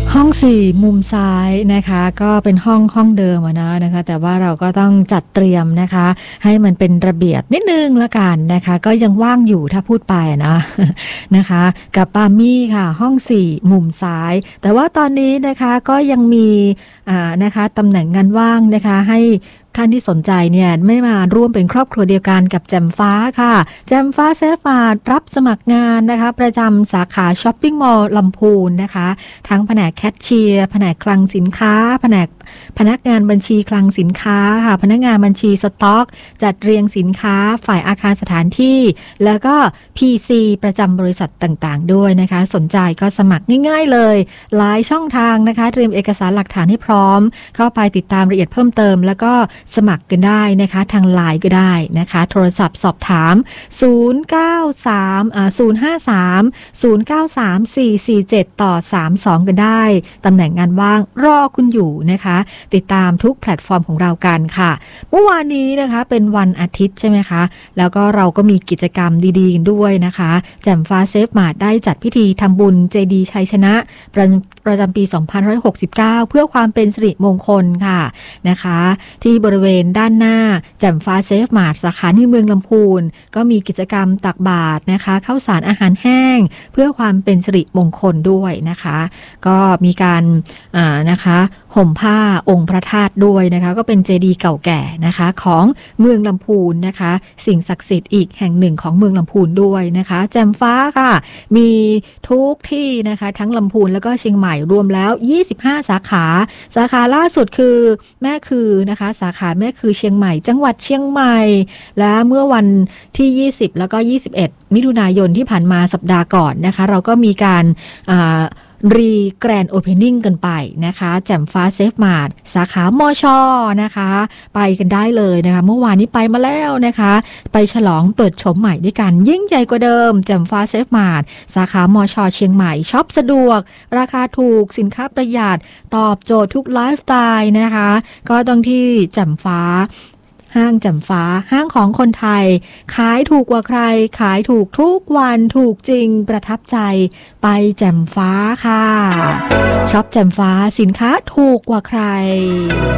ห้อง4มุมซ้ายนะคะก็เป็นห้องเดิมนะคะแต่ว่าเราก็ต้องจัดเตรียมนะคะให้มันเป็นระเบียบนิดนึงละกันนะคะก็ยังว่างอยู่ถ้าพูดไปนะนะคะกับปามี่ค่ะห้อง4มุมซ้ายแต่ว่าตอนนี้นะคะก็ยังมีนะคะตำแหน่งงานว่างนะคะให้ท่านที่สนใจเนี่ยไม่มาร่วมเป็นครอบครัวเดียวกันกับแจ่มฟ้าค่ะแจ่มฟ้าเซฟมาร์ทรับสมัครงานนะคะประจำสาขาช้อปปิ้งมอลล์ลำพูนนะคะทั้งแผนกแคชเชียร์แผนกคลังสินค้าแผนกพนักงานบัญชีคลังสินค้าค่ะพนักงานบัญชีสต็อกจัดเรียงสินค้าฝ่ายอาคารสถานที่แล้วก็ PC ประจำบริษัทต่างๆด้วยนะคะสนใจก็สมัครง่ายๆเลยหลายช่องทางนะคะเตรียมเอกสารหลักฐานให้พร้อมเข้าไปติดตามรายละเอียดเพิ่มเติมแล้วก็สมัครกันได้นะคะทาง LINE ก็ได้นะคะโทรศัพท์สอบถาม093 ต่อ32กันได้ตำแหน่งงานว่างรอคุณอยู่นะคะติดตามทุกแพลตฟอร์มของเรากันค่ะเมื่อวานนี้นะคะเป็นวันอาทิตย์ใช่ไหมคะแล้วก็เราก็มีกิจกรรมดีๆกันด้วยนะคะแจ่มฟ้าเซฟมาร์ทได้จัดพิธีทำบุญเจดีย์ชัยชนะประจำปี2569เพื่อความเป็นสิริมงคลค่ะนะคะที่บริเวณด้านหน้าแจ่มฟ้าเซฟมาร์ทสาขาในเมืองลำพูนก็มีกิจกรรมตักบาตรนะคะข้าวสารอาหารแห้งเพื่อความเป็นสิริมงคลด้วยนะคะก็มีการนะคะห่มผ้าองค์พระธาตุด้วยนะคะก็เป็นเจดีย์เก่าแก่นะคะของเมืองลำพูนนะคะสิ่งศักดิ์สิทธิ์อีกแห่งหนึ่งของเมืองลำพูนด้วยนะคะแจ่มฟ้าค่ะมีทุกที่นะคะทั้งลำพูนแล้วก็เชียงใหม่รวมแล้ว25สาขาล่าสุดคือแม่คือนะคะสาขาแม่คือเชียงใหม่จังหวัดเชียงใหม่และเมื่อวันที่20แล้วก็21มิถุนายนที่ผ่านมาสัปดาห์ก่อนนะคะเราก็มีการรีแกรนด์โอเพนนิ่งกันไปนะคะแจ่มฟ้าเซฟมาร์ทสาขามชนะคะไปกันได้เลยนะคะเมื่อวานนี้ไปมาแล้วนะคะไปฉลองเปิดโฉมใหม่ด้วยกันยิ่งใหญ่กว่าเดิมแจ่มฟ้าเซฟมาร์ทสาขามชเชียงใหม่ช็อปสะดวกราคาถูกสินค้าประหยัดตอบโจทย์ทุกไลฟ์สไตล์นะคะก็ต้องที่แจ่มฟ้าห้างแจ่มฟ้าห้างของคนไทยขายถูกกว่าใครขายถูกทุกวันถูกจริงประทับใจไปแจ่มฟ้าค่ะช็อปแจ่มฟ้าสินค้าถูกกว่าใคร